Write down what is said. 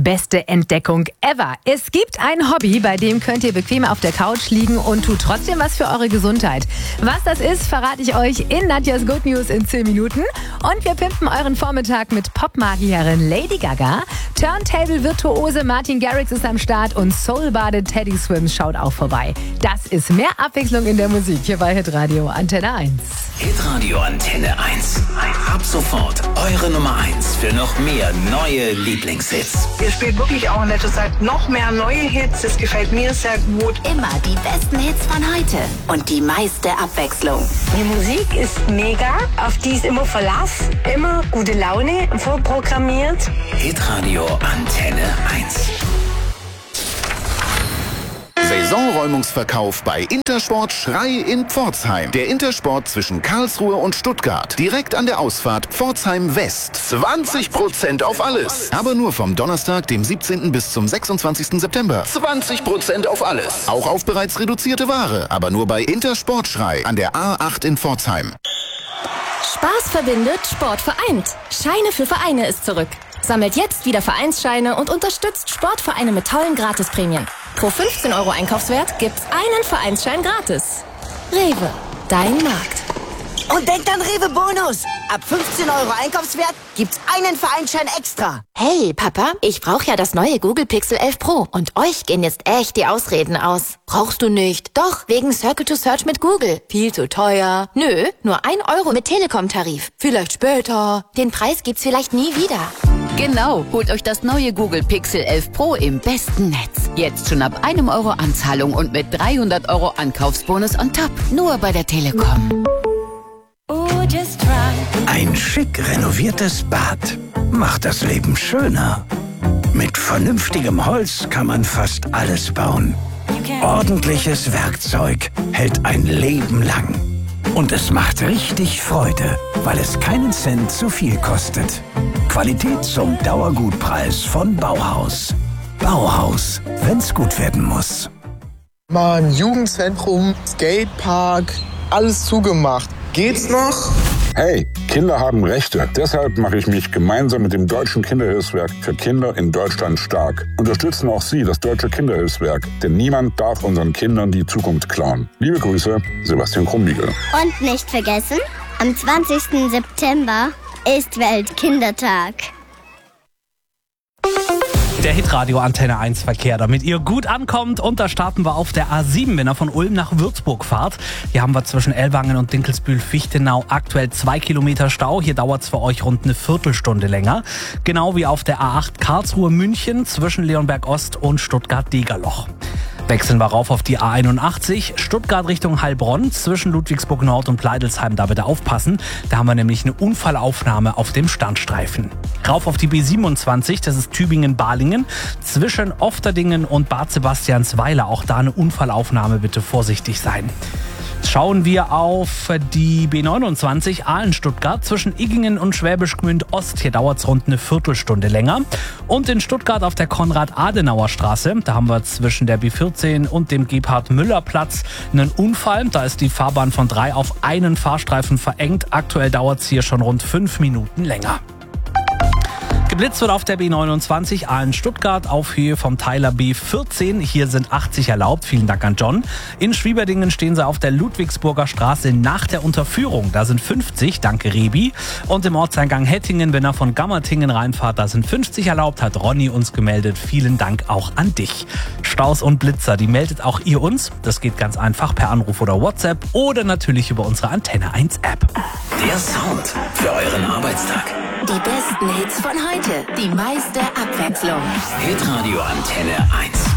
beste Entdeckung ever. Es gibt ein Hobby, bei dem könnt ihr bequem auf der Couch liegen und tut trotzdem was für eure Gesundheit. Was das ist, verrate ich euch in Nadjas Good News in 10 Minuten. Und wir pimpen euren Vormittag mit Popmagierin Lady Gaga. Turntable-Virtuose Martin Garrix ist am Start und Soulbade Teddy Swims schaut auch vorbei. Das ist mehr Abwechslung in der Musik hier bei Hitradio Antenne 1. Hitradio Antenne 1. Ab sofort eure Nummer 1 für noch mehr neue Lieblingshits. Ihr spielt wirklich auch in letzter Zeit noch mehr neue Hits. Das gefällt mir sehr gut. Immer die besten Hits von heute und die meiste Abwechslung. Die Musik ist mega, auf die ist immer Verlass, immer gute Laune, vorprogrammiert. Hitradio Antenne 1. Saisonräumungsverkauf bei Intersport Schrei in Pforzheim. Der Intersport zwischen Karlsruhe und Stuttgart. Direkt an der Ausfahrt Pforzheim West. 20% auf alles. Aber nur vom Donnerstag, dem 17. bis zum 26. September. 20% auf alles. Auch auf bereits reduzierte Ware. Aber nur bei Intersport Schrei an der A8 in Pforzheim. Spaß verbindet, Sport vereint. Scheine für Vereine ist zurück. Sammelt jetzt wieder Vereinsscheine und unterstützt Sportvereine mit tollen Gratisprämien. Pro 15 € Einkaufswert gibt's einen Vereinsschein gratis. Rewe, dein Markt. Und denkt an Rewe Bonus. Ab 15 € Einkaufswert gibt's einen Vereinsschein extra. Hey, Papa, ich brauche ja das neue Google Pixel 11 Pro. Und euch gehen jetzt echt die Ausreden aus. Brauchst du nicht? Doch, wegen Circle to Search mit Google. Viel zu teuer. Nö, nur 1 € mit Telekom-Tarif. Vielleicht später. Den Preis gibt's vielleicht nie wieder. Genau, holt euch das neue Google Pixel 11 Pro im besten Netz. Jetzt schon ab 1 € Anzahlung und mit 300 € Ankaufsbonus on top. Nur bei der Telekom. Ein schick renoviertes Bad macht das Leben schöner. Mit vernünftigem Holz kann man fast alles bauen. Ordentliches Werkzeug hält ein Leben lang. Und es macht richtig Freude, weil es keinen Cent zu viel kostet. Qualität zum Dauergutpreis von Bauhaus. Bauhaus, wenn's gut werden muss. Mann, Jugendzentrum, Skatepark, alles zugemacht. Geht's noch? Hey, Kinder haben Rechte. Deshalb mache ich mich gemeinsam mit dem Deutschen Kinderhilfswerk für Kinder in Deutschland stark. Unterstützen auch Sie das Deutsche Kinderhilfswerk, denn niemand darf unseren Kindern die Zukunft klauen. Liebe Grüße, Sebastian Krumbiegel. Und nicht vergessen, am 20. September ist Weltkindertag. Der Hitradio Antenne 1 Verkehr, damit ihr gut ankommt. Und da starten wir auf der A7, wenn ihr von Ulm nach Würzburg fahrt. Hier haben wir zwischen Ellwangen und Dinkelsbühl-Fichtenau aktuell 2 Kilometer Stau. Hier dauert es für euch rund eine Viertelstunde länger. Genau wie auf der A8 Karlsruhe-München zwischen Leonberg Ost und Stuttgart-Degerloch. Wechseln wir rauf auf die A81, Stuttgart Richtung Heilbronn, zwischen Ludwigsburg Nord und Pleidelsheim, da bitte aufpassen. Da haben wir nämlich eine Unfallaufnahme auf dem Standstreifen. Rauf auf die B27, das ist Tübingen-Balingen, zwischen Ofterdingen und Bad Sebastiansweiler, auch da eine Unfallaufnahme, bitte vorsichtig sein. Schauen wir auf die B29 Aalen-Stuttgart zwischen Iggingen und Schwäbisch Gmünd Ost. Hier dauert es rund eine Viertelstunde länger. Und in Stuttgart auf der Konrad-Adenauer-Straße, da haben wir zwischen der B14 und dem Gebhard-Müller-Platz einen Unfall. Da ist die Fahrbahn von 3 auf einen Fahrstreifen verengt. Aktuell dauert es hier schon rund 5 Minuten länger. Geblitzt wird auf der B29 Aalen-Stuttgart auf Höhe vom Teiler B14. Hier sind 80 erlaubt. Vielen Dank an John. In Schwieberdingen stehen sie auf der Ludwigsburger Straße nach der Unterführung. Da sind 50. Danke, Rebi. Und im Ortseingang Hettingen, wenn er von Gammertingen reinfahrt, da sind 50 erlaubt, hat Ronny uns gemeldet. Vielen Dank auch an dich. Staus und Blitzer, die meldet auch ihr uns. Das geht ganz einfach per Anruf oder WhatsApp oder natürlich über unsere Antenne 1 App. Der Sound für euren Arbeitstag. Die besten Hits von heute, die meiste Abwechslung. Hitradio Antenne 1.